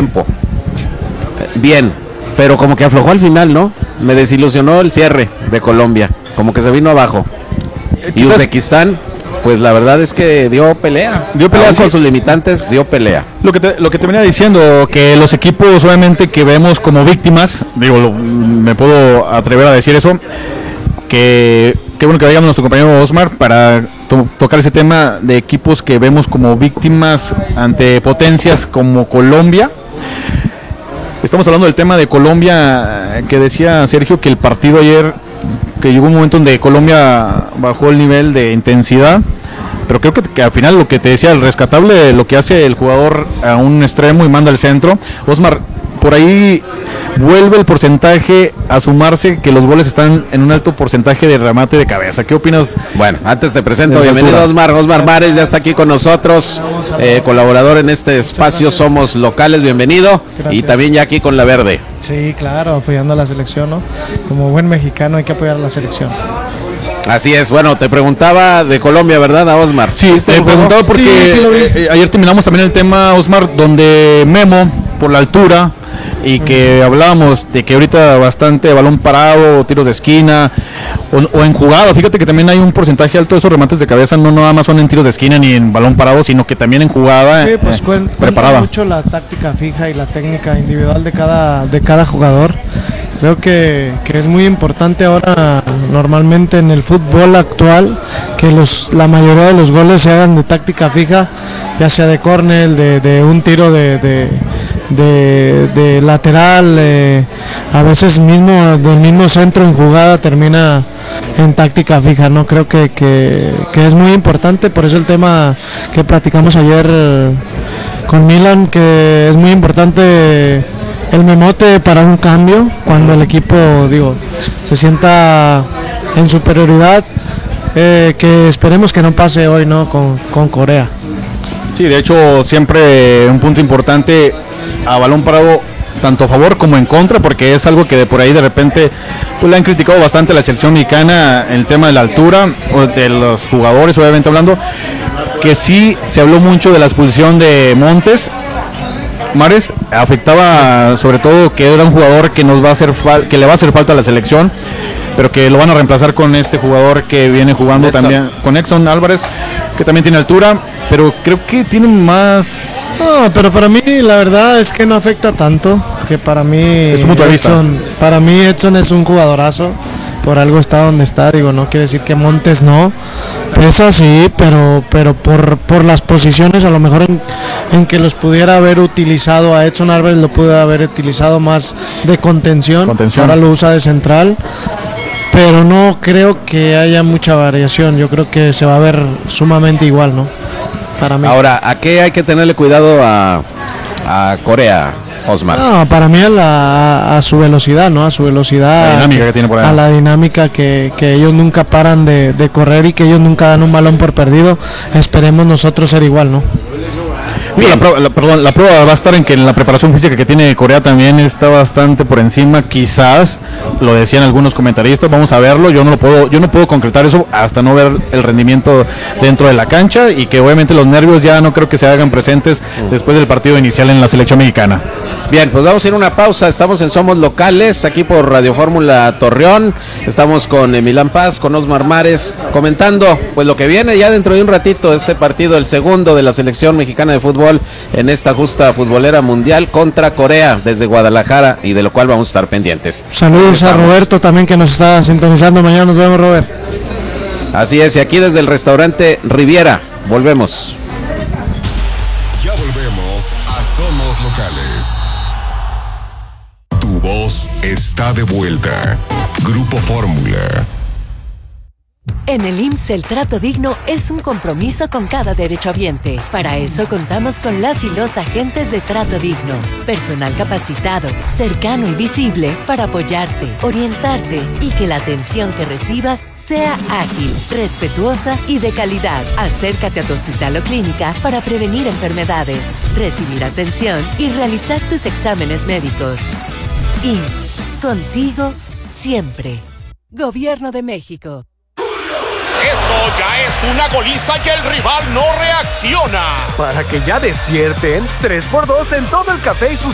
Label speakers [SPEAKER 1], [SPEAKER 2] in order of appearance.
[SPEAKER 1] tiempo. Bien, pero como que aflojó al final, ¿no? Me desilusionó el cierre de Colombia, como que se vino abajo. Y Uzbekistán, pues la verdad es que dio pelea con sus limitantes, dio pelea.
[SPEAKER 2] Lo que te venía diciendo, que los equipos obviamente que vemos como víctimas, me puedo atrever a decir eso, que qué bueno que vaya nuestro compañero Osmar para tocar ese tema de equipos que vemos como víctimas ante potencias como Colombia. Estamos hablando del tema de Colombia, que decía Sergio que el partido ayer, que llegó un momento donde Colombia bajó el nivel de intensidad, pero creo que al final lo que te decía, el rescatable, lo que hace el jugador a un extremo y manda al centro. Osmar, por ahí vuelve el porcentaje a sumarse, que los goles están en un alto porcentaje de remate de cabeza. ¿Qué opinas?
[SPEAKER 1] Bueno, antes te presento, bienvenido Osmar Mares, ya está aquí con nosotros, colaborador en este espacio Somos Locales, bienvenido. Gracias. Y también ya aquí con La Verde.
[SPEAKER 3] Sí, claro, apoyando a la selección, ¿no? Como buen mexicano hay que apoyar a la selección.
[SPEAKER 1] Así es, bueno, te preguntaba de Colombia, ¿verdad, a Osmar?
[SPEAKER 2] Sí, te preguntaba porque ayer terminamos también el tema, Osmar, donde Memo, por la altura, y que hablábamos de que ahorita bastante balón parado, tiros de esquina o en jugada. Fíjate que también hay un porcentaje alto de esos remates de cabeza, no nada más son en tiros de esquina ni en balón parado, sino que también en jugada.
[SPEAKER 3] Sí, pues cuenta mucho la táctica fija y la técnica individual de cada jugador. Creo que es muy importante ahora, normalmente en el fútbol actual, que la mayoría de los goles se hagan de táctica fija, ya sea de córner, de un tiro de lateral, a veces del mismo centro en jugada termina en táctica fija, ¿no? Creo que es muy importante, por eso el tema que platicamos ayer con Milan, que es muy importante el memote para un cambio, cuando el equipo, se sienta en superioridad, que esperemos que no pase hoy, ¿no? Con Corea.
[SPEAKER 2] Sí, de hecho siempre un punto importante a balón parado, tanto a favor como en contra, porque es algo que de por ahí de repente pues le han criticado bastante a la selección mexicana, el tema de la altura o de los jugadores, obviamente hablando, que sí se habló mucho de la expulsión de Montes. Mares afectaba sobre todo que era un jugador que nos va a hacer que le va a hacer falta a la selección, pero que lo van a reemplazar con este jugador que viene jugando también, con Edson Álvarez, que también tiene altura, pero creo que tiene más.
[SPEAKER 3] No, pero para mí la verdad es que no afecta tanto, que para mí Edson es un jugadorazo, por algo está donde está, no quiere decir que Montes no, pesa sí, pero por las posiciones, a lo mejor en que los pudiera haber utilizado a Edson Álvarez, lo pudo haber utilizado más de contención. Ahora lo usa de central, pero no creo que haya mucha variación, yo creo que se va a ver sumamente igual, ¿no? Para mí.
[SPEAKER 1] Ahora, ¿a qué hay que tenerle cuidado a Corea, Osmar?
[SPEAKER 3] No, para mí a su velocidad, ¿no? A su velocidad.
[SPEAKER 2] La dinámica que tiene por ahí.
[SPEAKER 3] A la dinámica que ellos nunca paran de correr y que ellos nunca dan un balón por perdido. Esperemos nosotros ser igual, ¿no?
[SPEAKER 2] La prueba va a estar en que la preparación física que tiene Corea también está bastante por encima, quizás, lo decían algunos comentaristas, vamos a verlo, yo no puedo concretar eso hasta no ver el rendimiento dentro de la cancha, y que obviamente los nervios ya no creo que se hagan presentes después del partido inicial en la selección mexicana.
[SPEAKER 1] Bien, pues vamos a ir a una pausa, estamos en Somos Locales, aquí por Radio Fórmula Torreón, estamos con Milán Paz, con Osmar Mares, comentando pues lo que viene ya dentro de un ratito, este partido, el segundo de la selección mexicana de fútbol en esta justa futbolera mundial contra Corea desde Guadalajara, y de lo cual vamos a estar pendientes.
[SPEAKER 3] Saludos a Roberto también, que nos está sintonizando. Mañana nos vemos, Robert.
[SPEAKER 1] Así es, y aquí desde el restaurante Riviera, volvemos.
[SPEAKER 4] Ya volvemos a Somos Locales. Tu voz está de vuelta. Grupo Fórmula.
[SPEAKER 5] En el IMSS el trato digno es un compromiso con cada derechohabiente. Para eso contamos con las y los agentes de Trato Digno. Personal capacitado, cercano y visible para apoyarte, orientarte y que la atención que recibas sea ágil, respetuosa y de calidad. Acércate a tu hospital o clínica para prevenir enfermedades, recibir atención y realizar tus exámenes médicos. IMSS, contigo siempre. Gobierno de México.
[SPEAKER 6] Esto ya es una goliza y el rival no reacciona.
[SPEAKER 7] Para que ya despierten, 3x2 en todo el café y sus